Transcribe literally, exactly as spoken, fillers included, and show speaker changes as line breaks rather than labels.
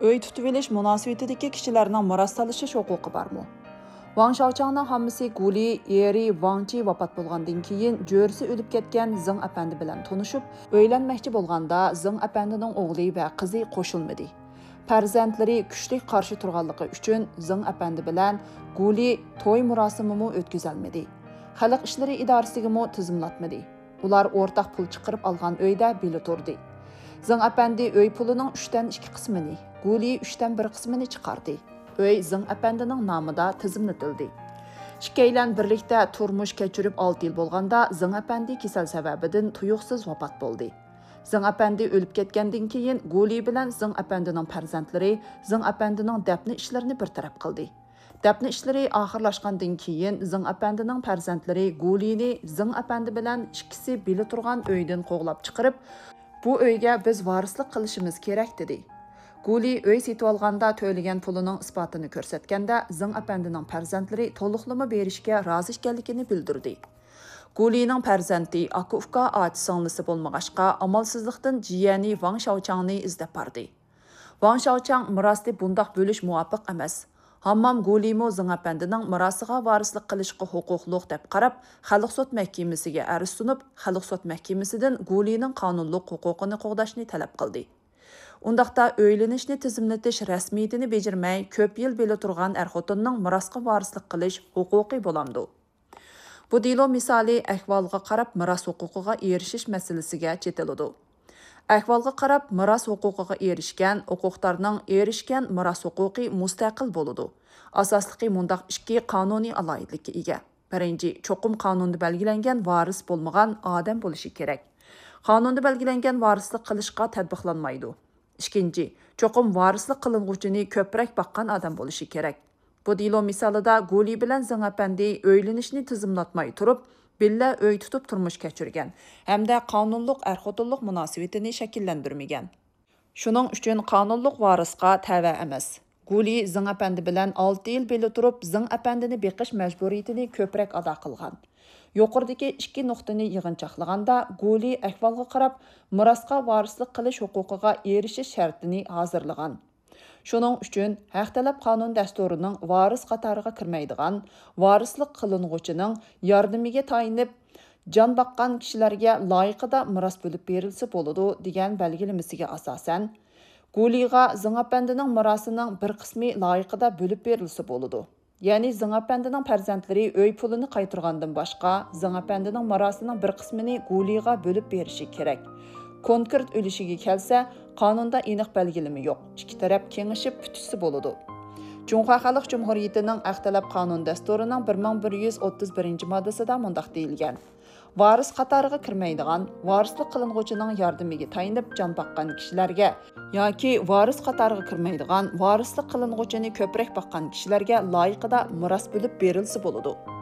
Öy tutib elish munosabatidagi kishilarning miros solishish huquqi bormi? Wang Shaochangning hammasi Guli eri Wang Ji vafot bo'lgandan keyin jo'risi o'lib ketgan Zeng apandi bilan tanishib, uylanmoqchi bo'lganda Zeng apandining o'g'li va qizi qo'shilmadi. Farzandlari kuchli qarshi turganligi uchun Zeng apandi bilan Guli to'y marosimini o'tkazolmadi. Xalq ishlari idorasiga mo tizimlatmadi. Ular o'rtaq pul chiqarib olgan uyda bili turdi. Zeng apandi uy pulining uchdan ikki qismini, Guli uchdan bir qismini chiqardi. Uy Zeng apandining nomida tizimlatildi. Ikkilan birlikda turmush kechirib olti yil bo'lganda Zeng apandi kasal sababidan tuyuqsiz vafot bo'ldi. Zeng apandi o'lib ketgandan keyin Guli bilan Zeng apandining farzandlari Zeng apandining dafni ishlarini bir taraf qildi. Dafni ishlari oxirlashgandan keyin Zeng apandining farzandlari Gulini Zeng apandi bilan ikkisi bili turgan uydan qo'g'lab chiqarib, bu uyga biz varislik qilishimiz kerak dedi. Guli uy setib olganda to'lagan pulining isbotini ko'rsatganda Zeng apandining farzandlari to'liqlama berishga rozi ekanligini bildirdi. Gulining farzandi aka-uka ot songlisi bo'lmag'achqa amalsizlikdan jiyani Wang Shaochangni izlab bordi. Wang Shaochang mirosni bundoq bo'lish muvofiq emas. Hammam Gulimo Zeng apandining mirosiga varislik qilishga huquqliq deb qarab, Xalq sud mahkamasiga arz sunib, Xalq sud mahkamasidan Gulining qonunliq huquqini qo'g'dashni talab qildi. Undaqda o'ylanishni tizimlatish rasmiyatini bejirmay, ko'p yil beli turgan er-xotinning mirosga varislik qilish huquqi bo'lamdi. Bu dilo misoli ahvolga qarab miros huquqiga erishish masalasiga chetiladi. Ahvolga qarab miros huquqiga erishgan huquqlarning erishgan miros huquqi mustaqil bo'ladi. Asosligi mundaq ikki qonuniy alohidlikka ega. Birinchi, cho'qim qonunda belgilangan varis bo'lmagan odam bo'lishi kerak. Qonunda belgilangan varislik qilishga tatbiqlanmaydi. Ikkinchi, cho'qim varislik qilinuvchini ko'proq baqqan odam bo'lishi kerak. Bu dilo misolida Guli bilan Zeng apandi o'ylanishni tizimlatmay turib, billa uy tutib turmush kechirgan hamda qonunliq er-xotinlik munosabatini shakllantirmagan. Shuning uchun qonunliq varisga tava emas. Guli Zeng apandi bilan olti yil beli turib, Zeng apandini beqish majburiyatini ko'proq ado qilgan. Yuqoridagi ikki nuqtani yig'inchoqlaganda Guli ahvolga qarab mirosga varislik qilish huquqiga erishish shartini hozirlagan. Shuning uchun haq talab qonun dasturining varis qatoriga kirmaydigan, varislik qilinuvchining yordamiga tayinib, jon baqqan kishilarga loyiqida miros bo'lib berilsa bo'ladi degan belgilamasiga asosan, Guliga Zeng apandining mirosining bir qismi loyiqida bo'lib berilsa bo'ladi. Ya'ni Zeng apandining farzandlari uy pulini qaytargandan boshqa, Zeng apandining mirosining bir qismini Guliga bo'lib berishi kerak. Konkret o'lishiga kelsa, qonunda aniq belgilama yo'q. Ikki taraf kengashib tutishsa bo'ladi. Jumhur Xalq Jumhuriyatining Aqtalab qonun dasturining bir ming bir yuz o'ttiz birinchi moddasida mundaq deyilgan: Varis qatoriga kirmaydigan, varislik qilinuvchining yordamiga tayinib jon baqqan kishilarga yoki varis qatoriga kirmaydigan, varislik qilinuvchini ko'proq baqqan kishilarga loyiqida miros bo'lib berilsa bo'ladi.